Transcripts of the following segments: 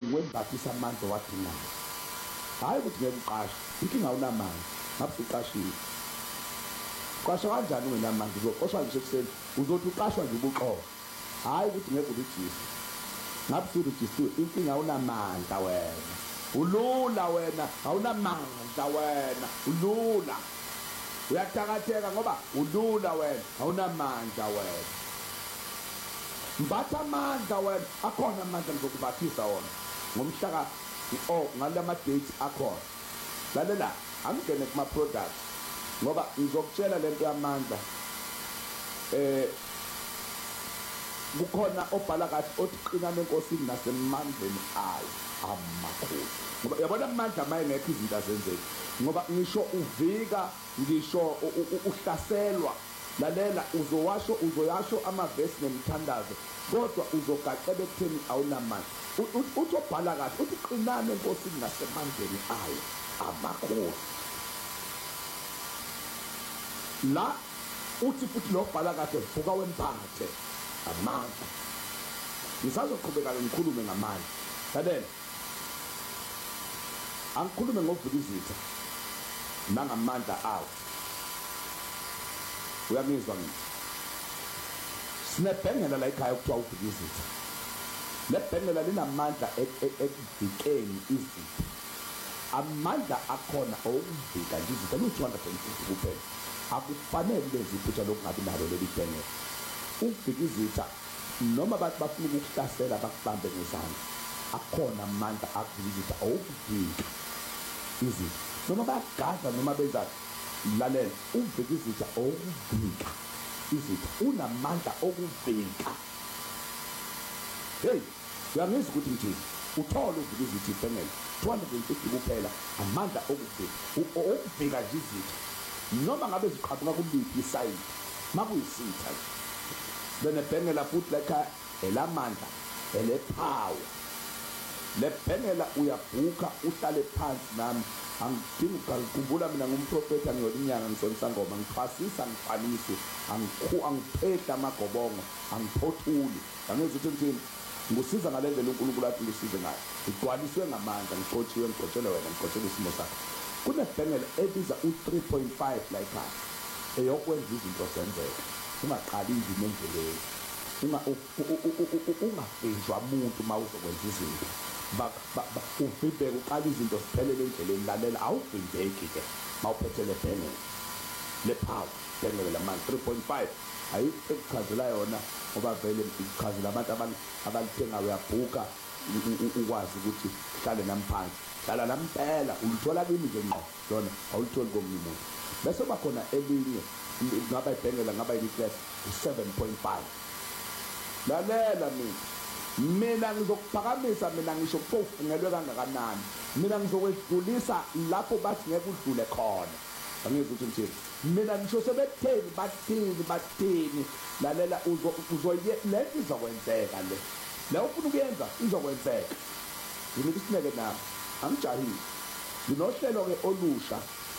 wembathisa amandla wadingayo, hayi ukuthi ngeke uqashwe. Inkinga awunamandla, ngabe uqashiwe. Qashwa kanjani ungenamandla? Uzoqoshwa nje ekuseni, uzothi uqashwa nje ubuqobo, hayi ukuthi ngeke urejiste. Ngabe usurejistiwe, inkinga awunamandla wena, ulula wena, awunamandla wena, ulula. Uyathakatheka ngoba ulula wena, awunamandla wena. Mbatha amandla wena, akhona amandla ngizokubathisa wona ngomhla ngalama dates akhona. Lalela, angingene kuma products ngoba ngizokutshela lento yamandla. Kukhona obhala kathi othi qina nenkosini nasemandleni ayo amakhulu. Ngoba yabona amandla mayengekho izinto azenzeki, ngoba ngisho uvika, ngisho uhlaselwa. Lalela, uzoyasho amavesi nemthandazo, kodwa uzogacela ekutheni awunamandla. Uthi obhala kathi uthi qinane enkosini nasemandleni ayo amakhulu. La uthi futhi lo bhala kathi vuka wempathe amandla. Ngisazoqhubeka ngikhulume ngamandla. Lalela, angikhulume ngovuka nangamandla awo. Uyamizwa mina? Sinebhengela la ekhaya kuthiwa uvuka. Lebhengela linamandla ekuvikeni izitha. Amandla akhona okuvika nje izitha lu-250 kuphela. Akufanele lezi iphutha lokungabi nalo leli bhengela. Ukuvika izitha noma bathi bafuna ukukuhlasela bakubambe ngezandla, akhona amandla akuvika izitha okuvika izitha. Noma bayagaza noma benzani, lalela, uvika izitha okuvika izitha, unamandla okuvika. Hey, uyangizwa ukuthi nje uthole uvika izitha ibhengela 250 kuphela, amandla okuvika nje izitha. Noma ngabe ziqhamuka kuliphi isayidi, makuyisitha benebhengela futhi lekha elamandla elepower. Lebhengela uyabhuka uhlale phansi nami, angidingi ukukhumbula mina ngumprofeti, ngiyolinyanga ngisonisa ngoma, ngiphasisa ngiqalise, angiphehla amagobongo, angiphothuli. Angizwe ukuthi ngithini, ngikusiza ngale ndlela uNkulunkulu athi ngisize ngayo. Ngigcwaliswe ngamandla, ngiqotshelwe wena, ngiqotshelwe isimo sakho. Kunebhengela ebiza u-3.5 la ekhaya eyokwenza izinto zenzeka. Ungaqali indima endleleni, ungavinjwa umuntu uma uzokwenza izinto. Uvibeke uqala izinto ziphelele endleleni. Lalela, awuvimbeki-ke uma uphethe le bhengela le-power, bhengela lamandla 3.5. Ayikho ekuchazela yona ngoba vele ichazela abantu abalithengayo. Uyabhuka ukwazi ukuthi hlale nami phansi, hlala nami phela, ulithola kimi nje ngqo, lona awulitholi komunye umuntu. Bese bakhona elinye, ngaba ibhengela ngaba yi-class 7.5. Lalela mina ngizokuphakamisa, mina ngisho kufungelwe kangakanani, mina ngizokwedlulisa lapho bathi ngeke udlule khona. Angizwe ukuthi ngithini, mina ngisho sebetheni bathini. Lalela, uzoye lento izokwenzeka, le ufuna ukuyenza izokwenzeka. Nginika isineke nami, angijahile. Nginohlelo-ke olusha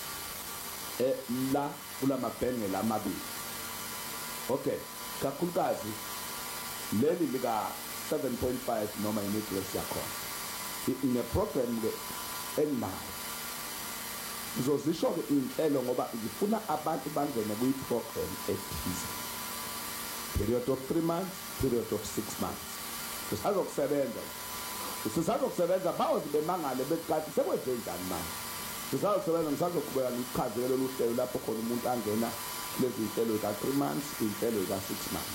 la kulamabhengela amabili. Okay, kakhulukazi leli lika 7.5 noma i-necklace yakhona ine-program-ke enginayo. Ngizozisho-ke iy'nhlelo ngoba ngifuna abantu bangene kwi-program ethize, period of 3 months, period of 6 months. Sisazokusebenza bawozi bemangale beqathi sekwenze njani manje. Sisazokusebenza, ngisazoqhubeka ngichazele lolu hlelo lapho khona umuntu angena lezi zinhlelo ka-3 months, iy'nhlelo ka-6 months.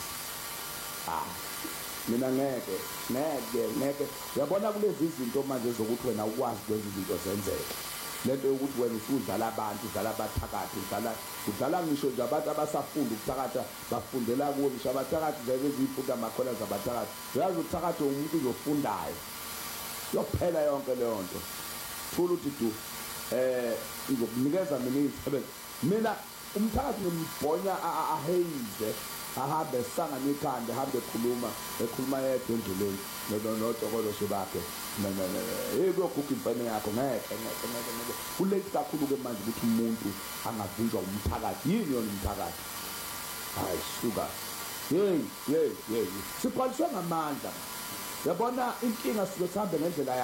Mina ngeke uyabona kulezi zinto manje zokuthi wena ukwazi lezi zinto zenzeke. Lento yokuthi wena usudlala abantu, udlala abathakathi, udlala ngisho nje abantu abasafunda ukuthakatha, bafundela kuwo ngisho abathakathi vele ezifunda amakhola zabathakathi. Uyazi ukuthakatha umuntu uzofundayo, yokuphela yonke leyo nto. Thula uthi du ngizokunikeza mina izisebenzi. Mina umthakathi ngimbonya ahayize, ahambe esanga nekhanda, ahambe ekhuluma yedwa endleleni nodokotela bakhe. Kuyoguga imfene yakho, ngeke kulate kakhulu-ke manje ukuthi umuntu angavinjwa umthakathi. Yini yona umthakathi? Hayi suka, yeyi sigcwaliswe ngamandla. Yabona inkinga sike sihambe ngendlela